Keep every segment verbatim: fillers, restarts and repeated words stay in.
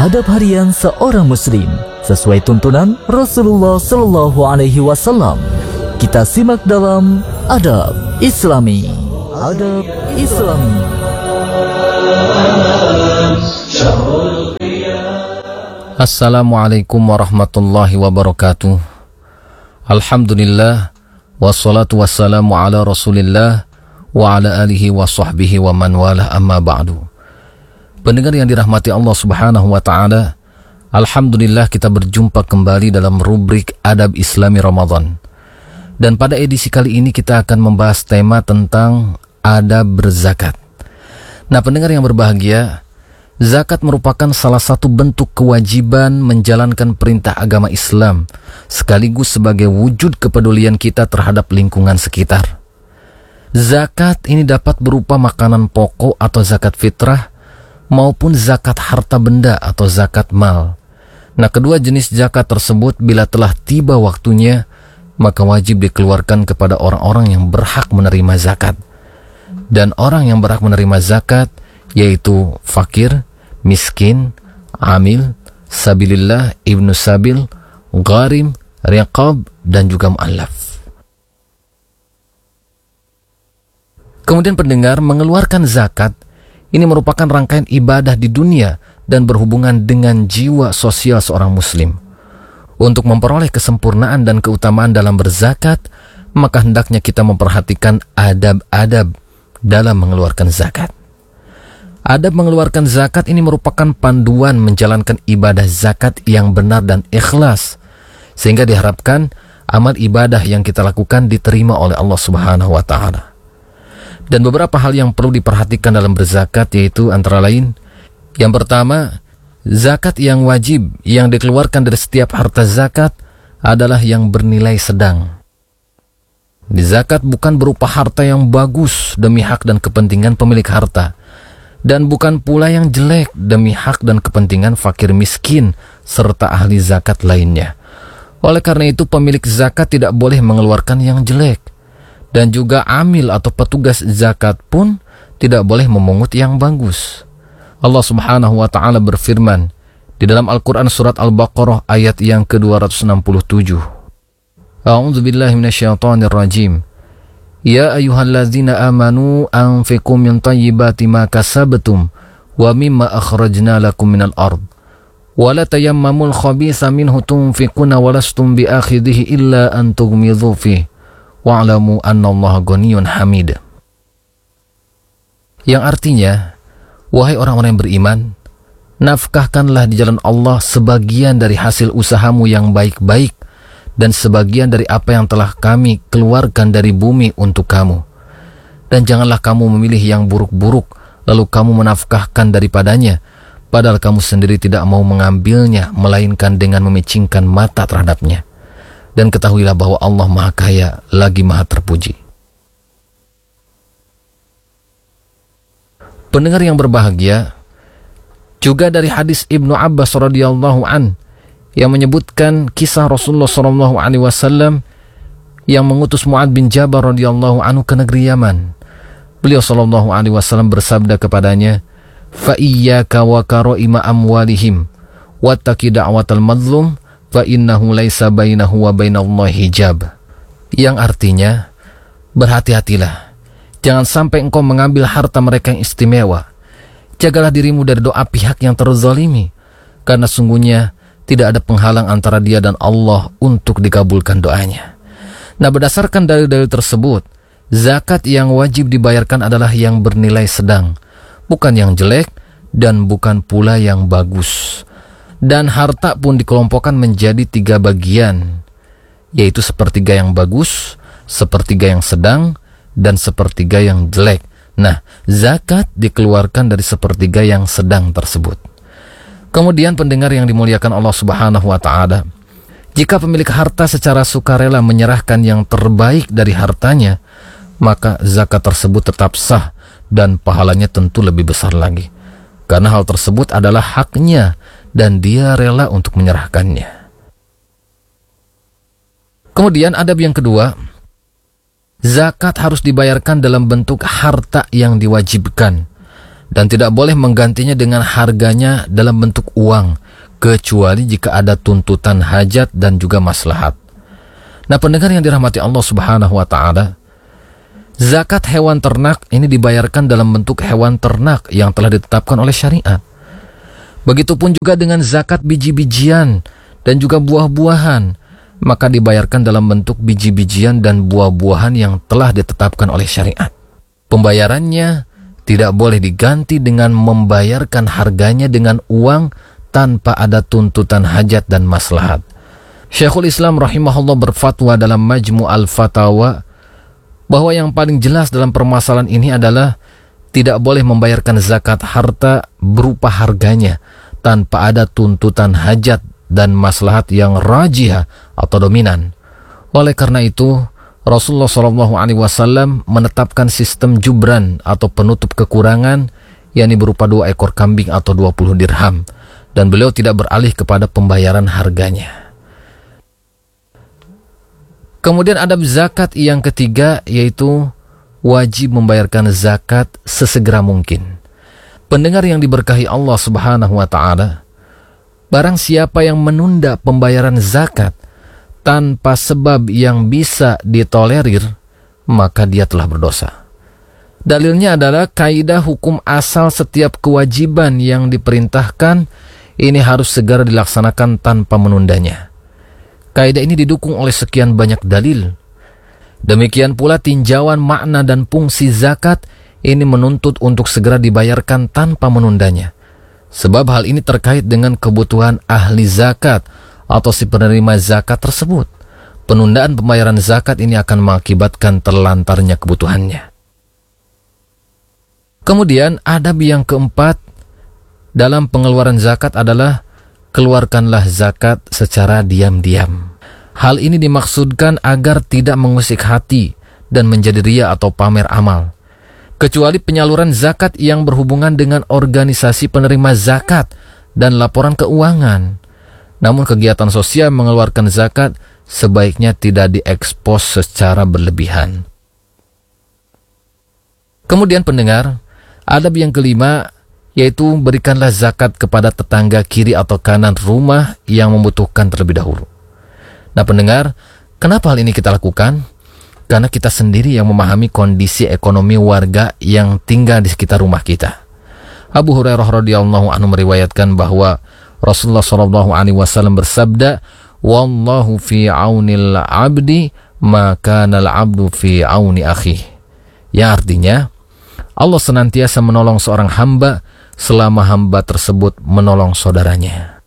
Adab harian seorang muslim sesuai tuntunan Rasulullah Sallallahu Alaihi Wasallam. Kita simak dalam Adab Islami. Adab Islami. Assalamualaikum warahmatullahi wabarakatuh. Alhamdulillah, wassalatu wassalamu ala Rasulillah wa ala alihi wa sahbihi wa man wala, amma ba'du. Pendengar yang dirahmati Allah Subhanahu wa taala, alhamdulillah kita berjumpa kembali dalam rubrik Adab Islami Ramadan. Dan pada edisi kali ini kita akan membahas tema tentang adab berzakat. Nah, pendengar yang berbahagia, zakat merupakan salah satu bentuk kewajiban menjalankan perintah agama Islam, sekaligus sebagai wujud kepedulian kita terhadap lingkungan sekitar. Zakat ini dapat berupa makanan pokok atau zakat fitrah, maupun zakat harta benda atau zakat mal. Nah, kedua jenis zakat tersebut bila telah tiba waktunya, maka wajib dikeluarkan kepada orang-orang yang berhak menerima zakat. Dan orang yang berhak menerima zakat yaitu fakir, miskin, amil, sabilillah, ibnu sabil, gharim, riqab, dan juga mu'allaf. Kemudian pendengar, mengeluarkan zakat ini merupakan rangkaian ibadah di dunia dan berhubungan dengan jiwa sosial seorang muslim. Untuk memperoleh kesempurnaan dan keutamaan dalam berzakat, maka hendaknya kita memperhatikan adab-adab dalam mengeluarkan zakat. Adab mengeluarkan zakat ini merupakan panduan menjalankan ibadah zakat yang benar dan ikhlas, sehingga diharapkan amal ibadah yang kita lakukan diterima oleh Allah Subhanahu wa taala. Dan beberapa hal yang perlu diperhatikan dalam berzakat yaitu antara lain, yang pertama, zakat yang wajib yang dikeluarkan dari setiap harta zakat adalah yang bernilai sedang. Di zakat bukan berupa harta yang bagus demi hak dan kepentingan pemilik harta, dan bukan pula yang jelek demi hak dan kepentingan fakir miskin serta ahli zakat lainnya. Oleh karena itu pemilik zakat tidak boleh mengeluarkan yang jelek, dan juga amil atau petugas zakat pun tidak boleh memungut yang bagus. Allah Subhanahu wa taala berfirman di dalam Al-Qur'an surat Al-Baqarah ayat yang ke dua ratus enam puluh tujuh. A'udzu billahi minasyaitonir rajim. Ya ayyuhalladzina amanu anfiqu min thayyibati ma kasabtum wa mimma akhrajna lakum minal ard. Wa la tayammamul khabitha minhu tunfiquna wa lastum biakhidhihi illa an tughmidhu fihi. Wa'lamu annallaha ghaniyun hamid. Yang artinya, wahai orang-orang yang beriman, nafkahkanlah di jalan Allah sebagian dari hasil usahamu yang baik-baik dan sebagian dari apa yang telah kami keluarkan dari bumi untuk kamu. Dan janganlah kamu memilih yang buruk-buruk lalu kamu menafkahkan daripadanya, padahal kamu sendiri tidak mau mengambilnya melainkan dengan memicingkan mata terhadapnya. Dan ketahuilah bahwa Allah Maha Kaya lagi Maha Terpuji. Pendengar yang berbahagia, juga dari hadis Ibnu Abbas radhiyallahu an yang menyebutkan kisah Rasulullah sallallahu alaihi wasallam yang mengutus Mu'ad bin Jabal radhiyallahu anhu ke negeri Yaman. Beliau sallallahu alaihi wasallam bersabda kepadanya, "Fa iyyaka wa karaima amwalihim wattaqi da'watal madlum fa innahu laisa bainahu wa bainallahi hijab." Yang artinya, berhati-hatilah, jangan sampai engkau mengambil harta mereka yang istimewa. Jagalah dirimu dari doa pihak yang terzalimi, karena sungguhnya tidak ada penghalang antara dia dan Allah untuk dikabulkan doanya. Nah, berdasarkan dalil-dalil tersebut, zakat yang wajib dibayarkan adalah yang bernilai sedang, bukan yang jelek dan bukan pula yang bagus. Dan harta pun dikelompokkan menjadi tiga bagian, yaitu sepertiga yang bagus, sepertiga yang sedang, dan sepertiga yang jelek. Nah, zakat dikeluarkan dari sepertiga yang sedang tersebut. Kemudian pendengar yang dimuliakan Allah Subhanahu wa taala, jika pemilik harta secara sukarela menyerahkan yang terbaik dari hartanya, maka zakat tersebut tetap sah dan pahalanya tentu lebih besar lagi, karena hal tersebut adalah haknya dan dia rela untuk menyerahkannya. Kemudian adab yang kedua, zakat harus dibayarkan dalam bentuk harta yang diwajibkan dan tidak boleh menggantinya dengan harganya dalam bentuk uang, kecuali jika ada tuntutan hajat dan juga maslahat. Nah, pendengar yang dirahmati Allah Subhanahu wa taala, zakat hewan ternak ini dibayarkan dalam bentuk hewan ternak yang telah ditetapkan oleh syariat. Begitupun juga dengan zakat biji-bijian dan juga buah-buahan, maka dibayarkan dalam bentuk biji-bijian dan buah-buahan yang telah ditetapkan oleh syariat. Pembayarannya tidak boleh diganti dengan membayarkan harganya dengan uang tanpa ada tuntutan hajat dan maslahat. Syekhul Islam rahimahullah berfatwa dalam Majmu' al-Fatawa bahwa yang paling jelas dalam permasalahan ini adalah tidak boleh membayarkan zakat harta berupa harganya tanpa ada tuntutan hajat dan maslahat yang rajih atau dominan. Oleh karena itu, Rasulullah shallallahu alaihi wasallam menetapkan sistem jubran atau penutup kekurangan, yakni berupa dua ekor kambing atau dua puluh dirham, dan beliau tidak beralih kepada pembayaran harganya. Kemudian adab zakat yang ketiga, yaitu wajib membayarkan zakat sesegera mungkin. Pendengar yang diberkahi Allah Subhanahu wa taala, barang siapa yang menunda pembayaran zakat tanpa sebab yang bisa ditolerir, maka dia telah berdosa. Dalilnya adalah kaidah hukum asal setiap kewajiban yang diperintahkan ini harus segera dilaksanakan tanpa menundanya. Kaidah ini didukung oleh sekian banyak dalil. Demikian pula tinjauan makna dan fungsi zakat ini menuntut untuk segera dibayarkan tanpa menundanya. Sebab hal ini terkait dengan kebutuhan ahli zakat atau si penerima zakat tersebut. Penundaan pembayaran zakat ini akan mengakibatkan terlantarnya kebutuhannya. Kemudian adab yang keempat dalam pengeluaran zakat adalah keluarkanlah zakat secara diam-diam. Hal ini dimaksudkan agar tidak mengusik hati dan menjadi ria atau pamer amal. Kecuali penyaluran zakat yang berhubungan dengan organisasi penerima zakat dan laporan keuangan. Namun kegiatan sosial mengeluarkan zakat sebaiknya tidak diekspos secara berlebihan. Kemudian pendengar, adab yang kelima yaitu berikanlah zakat kepada tetangga kiri atau kanan rumah yang membutuhkan terlebih dahulu. Nah pendengar, kenapa hal ini kita lakukan? Karena kita sendiri yang memahami kondisi ekonomi warga yang tinggal di sekitar rumah kita. Abu Hurairah radhiyallahu anhu meriwayatkan bahwa Rasulullah shallallahu alaihi wasallam bersabda, "Wallahu fi aunil abdi, maka nal abdu fi auni akhih." Yang artinya, Allah senantiasa menolong seorang hamba selama hamba tersebut menolong saudaranya.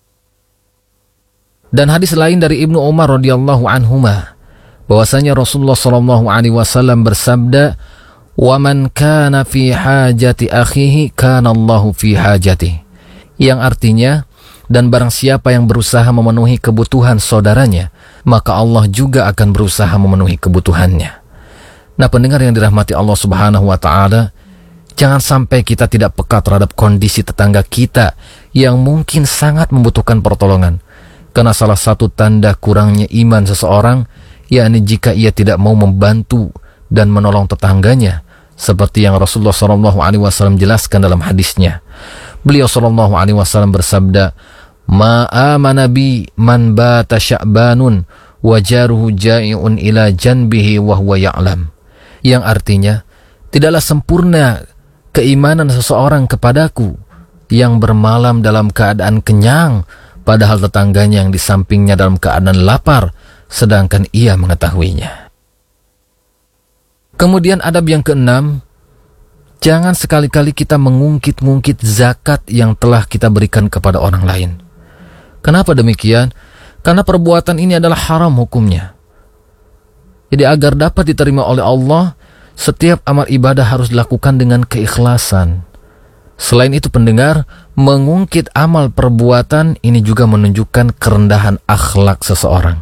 Dan hadis lain dari Ibnu Umar radhiyallahu anhuma, bahwasanya Rasulullah shallallahu alaihi wasallam bersabda, "Wa man kana fi hajati akhihi, kana Allahu fi hajatihi." Yang artinya, dan barang siapa yang berusaha memenuhi kebutuhan saudaranya, maka Allah juga akan berusaha memenuhi kebutuhannya. Nah pendengar yang dirahmati Allah Subhanahu wa ta'ala, jangan sampai kita tidak peka terhadap kondisi tetangga kita yang mungkin sangat membutuhkan pertolongan. Karena salah satu tanda kurangnya iman seseorang, yakni jika ia tidak mau membantu dan menolong tetangganya, seperti yang Rasulullah shallallahu alaihi wasallam jelaskan dalam hadisnya. Beliau shallallahu alaihi wasallam bersabda, "Ma amana bi man bata sya'banun wa jaruhu ja'i'un ila janbihi wa huwa ya'lam." Yang artinya, tidaklah sempurna keimanan seseorang kepadaku yang bermalam dalam keadaan kenyang, padahal tetangganya yang di sampingnya dalam keadaan lapar, sedangkan ia mengetahuinya. Kemudian adab yang keenam, jangan sekali-kali kita mengungkit-ungkit zakat yang telah kita berikan kepada orang lain. Kenapa demikian? Karena perbuatan ini adalah haram hukumnya. Jadi agar dapat diterima oleh Allah, setiap amal ibadah harus dilakukan dengan keikhlasan. Selain itu pendengar, mengungkit amal perbuatan ini juga menunjukkan kerendahan akhlak seseorang.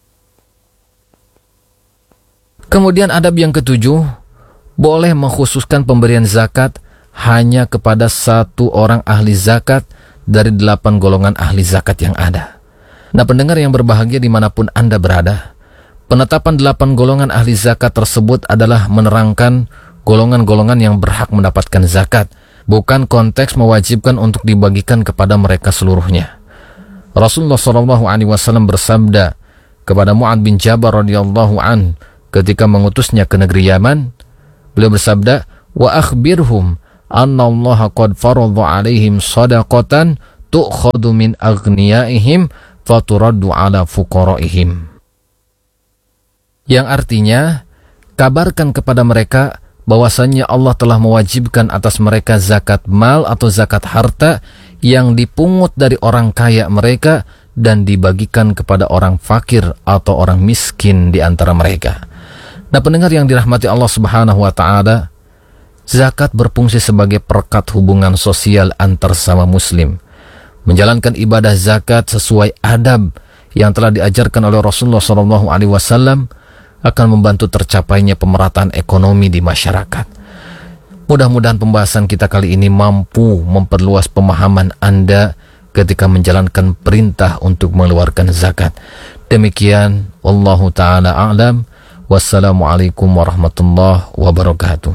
Kemudian adab yang ketujuh, boleh mengkhususkan pemberian zakat hanya kepada satu orang ahli zakat dari delapan golongan ahli zakat yang ada. Nah pendengar yang berbahagia dimanapun Anda berada, penetapan delapan golongan ahli zakat tersebut adalah menerangkan golongan-golongan yang berhak mendapatkan zakat, bukan konteks mewajibkan untuk dibagikan kepada mereka seluruhnya. Rasulullah shallallahu alaihi wasallam bersabda kepada Mu'adz bin Jabal radhiyallahu an ketika mengutusnya ke negeri Yaman, beliau bersabda, wa akhbirhum anna Allah qad faradha alaihim shadaqatan tu'khadhu min aghniyaihim faturaddu ala fuqaraihim. Yang artinya, kabarkan kepada mereka bahwasannya Allah telah mewajibkan atas mereka zakat mal atau zakat harta yang dipungut dari orang kaya mereka dan dibagikan kepada orang fakir atau orang miskin di antara mereka. Nah, pendengar yang dirahmati Allah Subhanahu wa taala, zakat berfungsi sebagai perekat hubungan sosial antar sesama muslim. Menjalankan ibadah zakat sesuai adab yang telah diajarkan oleh Rasulullah shallallahu alaihi wasallam akan membantu tercapainya pemerataan ekonomi di masyarakat. Mudah-mudahan pembahasan kita kali ini mampu memperluas pemahaman Anda ketika menjalankan perintah untuk mengeluarkan zakat. Demikian, wallahu ta'ala a'lam. Wassalamualaikum warahmatullahi wabarakatuh.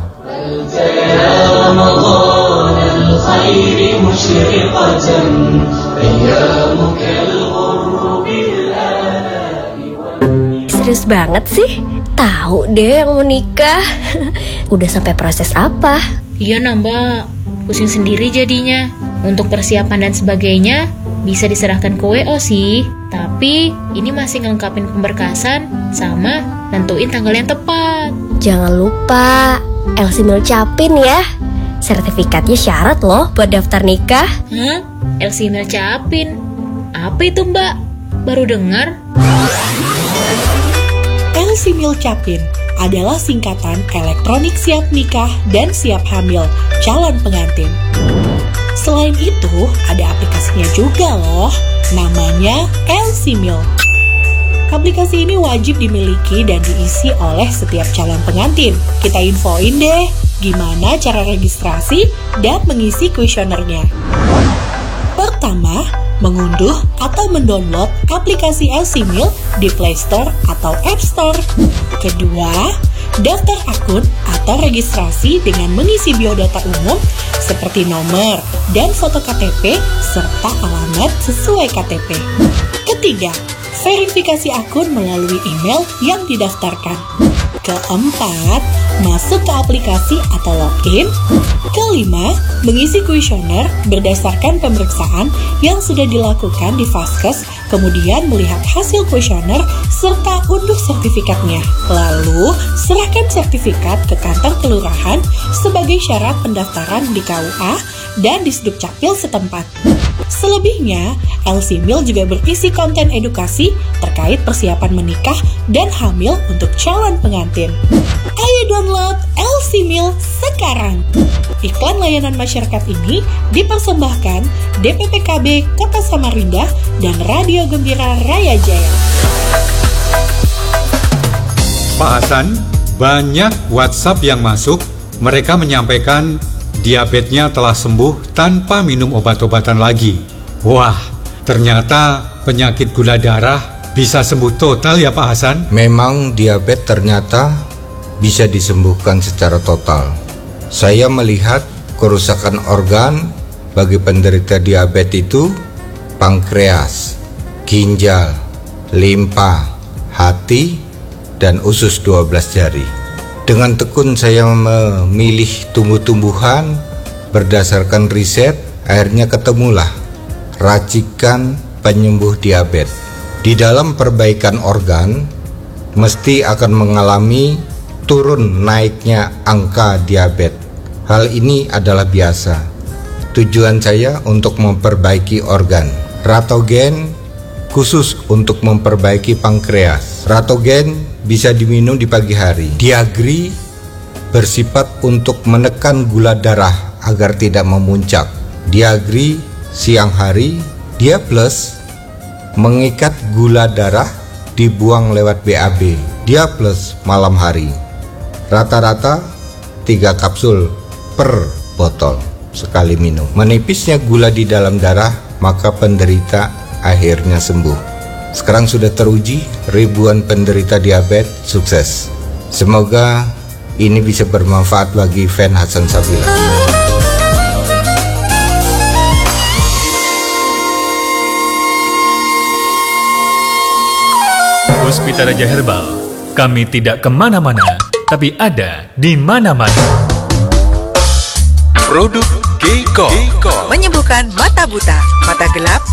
Serius banget sih? Tahu deh yang mau nikah. Udah sampai proses apa? Iya nambah, pusing sendiri jadinya. Untuk persiapan dan sebagainya bisa diserahkan ke W O sih. Tapi ini masih ngelengkapin pemberkasan sama nentuin tanggal yang tepat. Jangan lupa L C Mil Capin ya. Sertifikatnya syarat loh buat daftar nikah. Hah? L C Mil Capin? Apa itu mbak? Baru dengar. L C Mil Capin adalah singkatan elektronik siap nikah dan siap hamil calon pengantin. Selain itu, ada aplikasinya juga loh, namanya L C Mil. Aplikasi ini wajib dimiliki dan diisi oleh setiap calon pengantin. Kita infoin deh, gimana cara registrasi dan mengisi kuesionernya. Pertama, mengunduh atau mendownload aplikasi L C Mil di Play Store atau App Store. Kedua, daftar akun atau registrasi dengan mengisi biodata umum seperti nomor dan foto K T P serta alamat sesuai K T P. Ketiga, verifikasi akun melalui email yang didaftarkan. Keempat, masuk ke aplikasi atau login. Kelima, mengisi kuesioner berdasarkan pemeriksaan yang sudah dilakukan di Vaskes, kemudian melihat hasil kuesioner serta unduh sertifikatnya. Lalu, serahkan sertifikat ke kantor kelurahan sebagai syarat pendaftaran di K U A dan di Sdukcapil setempat. Selebihnya, L C Mil juga berisi konten edukasi terkait persiapan menikah dan hamil untuk calon pengantin. Ayo download L C Mil sekarang. Iklan layanan masyarakat ini dipersembahkan D P P K B Kota Samarinda dan Radio Gembira Raya Jaya. Pak Hasan, banyak WhatsApp yang masuk, mereka menyampaikan diabetesnya telah sembuh tanpa minum obat-obatan lagi. Wah, ternyata penyakit gula darah bisa sembuh total ya Pak Hasan? Memang diabetes ternyata bisa disembuhkan secara total. Saya melihat kerusakan organ bagi penderita diabetes itu pankreas, ginjal, limpa, hati, dan usus dua belas jari. Dengan tekun saya memilih tumbuh-tumbuhan berdasarkan riset, akhirnya ketemulah racikan penyembuh diabetes. Di dalam perbaikan organ, mesti akan mengalami turun naiknya angka diabetes. Hal ini adalah biasa. Tujuan saya untuk memperbaiki organ. Ratogen khusus untuk memperbaiki pankreas. Ratogen bisa diminum di pagi hari. Diagri bersifat untuk menekan gula darah agar tidak memuncak. Diagri siang hari. Dia plus mengikat gula darah dibuang lewat B A B. Dia plus malam hari. Rata-rata tiga kapsul per botol sekali minum. Menipisnya gula di dalam darah, maka penderita akhirnya sembuh. Sekarang sudah teruji, ribuan penderita diabetes sukses. Semoga ini bisa bermanfaat bagi fan Hasan Sabila. Puspita Raja Herbal, kami tidak kemana-mana, tapi ada di mana-mana. Produk G-Call menyembuhkan mata buta, mata gelap,